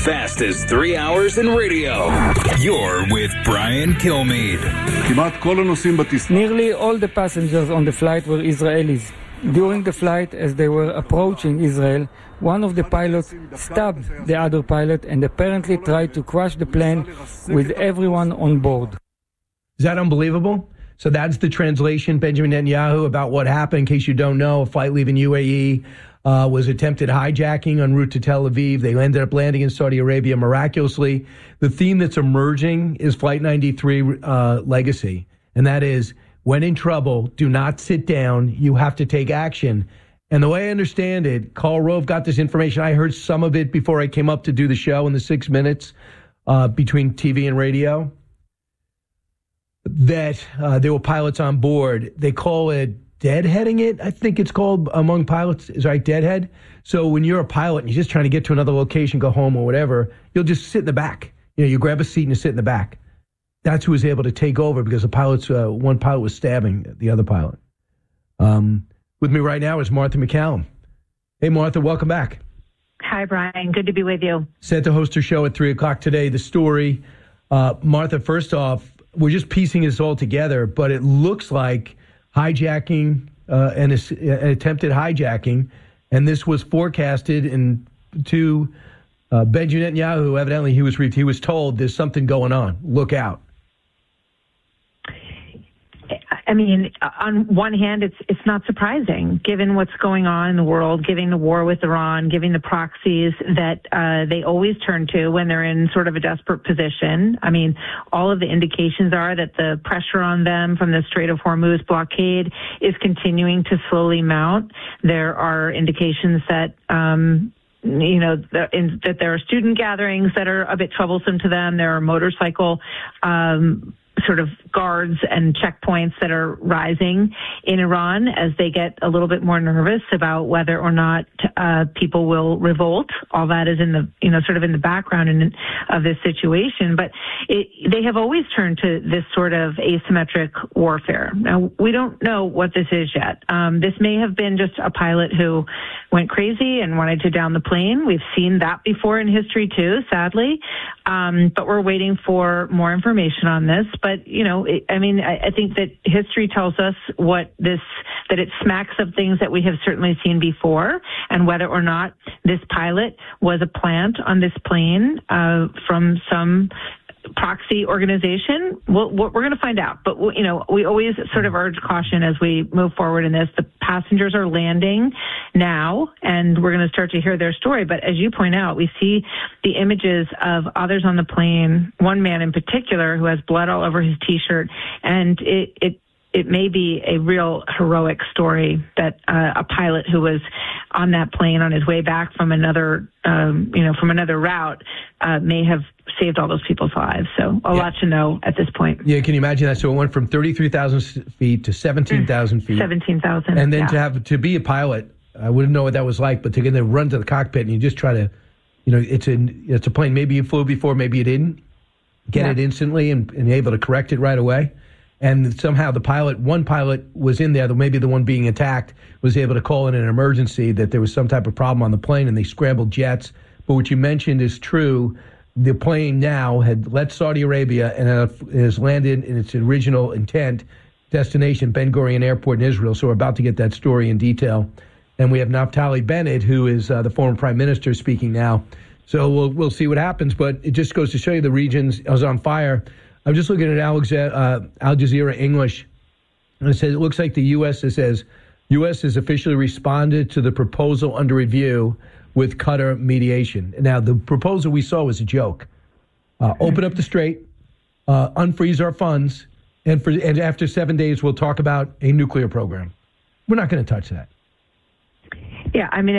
fastest 3 hours in radio. You're with Brian Kilmeade. Nearly all the passengers on the flight were Israelis. During the flight, as they were approaching Israel, one of the pilots stabbed the other pilot and apparently tried to crash the plane with everyone on board. Is that unbelievable? So that's the translation, Benjamin Netanyahu, about what happened. In case you don't know, a flight leaving UAE was attempted hijacking en route to Tel Aviv. They ended up landing in Saudi Arabia miraculously. The theme that's emerging is Flight 93 legacy, and that is, when in trouble, do not sit down. You have to take action. And the way I understand it, Karl Rove got this information. I heard some of it before I came up to do the show in the 6 minutes between TV and radio, that there were pilots on board. They call it deadheading it, I think it's called among pilots. Is right, deadhead? So when you're a pilot and you're just trying to get to another location, go home or whatever, you'll just sit in the back. You grab a seat and you sit in the back. That's who was able to take over because the pilots, one pilot was stabbing the other pilot. With me right now is Martha MacCallum. Hey, Martha, welcome back. Hi, Brian. Good to be with you. Set to host her show at 3 o'clock today. The story, Martha, first off, we're just piecing this all together, but it looks like hijacking and an attempted hijacking, and this was forecasted to Benjamin Netanyahu. Evidently, he was told there's something going on. Look out. I mean, on one hand, it's not surprising, given what's going on in the world, given the war with Iran, given the proxies that they always turn to when they're in sort of a desperate position. I mean, all of the indications are that the pressure on them from the Strait of Hormuz blockade is continuing to slowly mount. There are indications that that there are student gatherings that are a bit troublesome to them. There are motorcycle sort of guards and checkpoints that are rising in Iran as they get a little bit more nervous about whether or not people will revolt. All that is in the, sort of in the background of this situation. But they have always turned to this sort of asymmetric warfare. Now, we don't know what this is yet. This may have been just a pilot who went crazy and wanted to down the plane. We've seen that before in history too, sadly. But we're waiting for more information on this. But, I think that history tells us that it smacks of things that we have certainly seen before, and whether or not this pilot was a plant on this plane from some proxy organization, we're going to find out. But, we always sort of urge caution as we move forward in this. The passengers are landing now, and we're going to start to hear their story. But as you point out, we see the images of others on the plane, one man in particular who has blood all over his T-shirt, and it may be a real heroic story that a pilot who was on that plane on his way back from another route may have saved all those people's lives. So a lot to know at this point. Yeah, can you imagine that? So it went from 33,000 feet to 17,000 feet. 17,000. And then to be a pilot, I wouldn't know what that was like, but to get to run to the cockpit and you just try to, it's a plane. Maybe you flew before, maybe you didn't. Get it instantly and able to correct it right away. And somehow one pilot was in there, maybe the one being attacked, was able to call in an emergency that there was some type of problem on the plane, and they scrambled jets. But what you mentioned is true. The plane now had left Saudi Arabia and has landed in its original intent destination, Ben Gurion Airport in Israel. So we're about to get that story in detail. And we have Naftali Bennett, who is the former prime minister, speaking now. So we'll see what happens. But it just goes to show you the region is on fire. I'm just looking at Al Jazeera English, and it says it looks like the U.S. has officially responded to the proposal under review with Qatar mediation. Now, the proposal we saw was a joke. Open up the strait, unfreeze our funds, and after 7 days, we'll talk about a nuclear program. We're not going to touch that. Yeah, I mean,